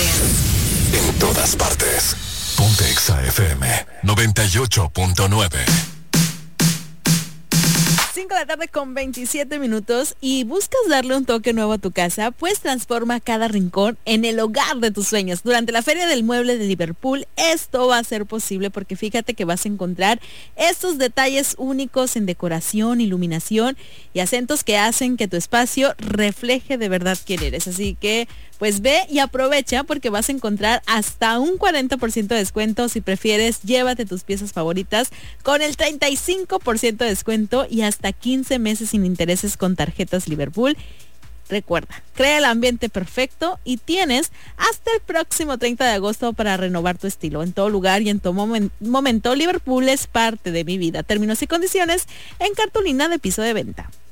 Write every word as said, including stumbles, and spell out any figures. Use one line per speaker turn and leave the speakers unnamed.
En todas partes. Ponte Exa F M noventa y ocho punto nueve.
cinco de la tarde con veintisiete minutos y buscas darle un toque nuevo a tu casa, pues transforma cada rincón en el hogar de tus sueños. Durante la Feria del Mueble de Liverpool, esto va a ser posible porque fíjate que vas a encontrar estos detalles únicos en decoración, iluminación y acentos que hacen que tu espacio refleje de verdad quién eres. Así que pues ve y aprovecha porque vas a encontrar hasta un cuarenta por ciento de descuento. Si prefieres, llévate tus piezas favoritas con el treinta y cinco por ciento de descuento y hasta quince meses sin intereses con tarjetas Liverpool. Recuerda, crea el ambiente perfecto y tienes hasta el próximo treinta de agosto para renovar tu estilo. En todo lugar y en todo momen- momento, Liverpool es parte de mi vida. Términos y condiciones en cartulina de piso de venta.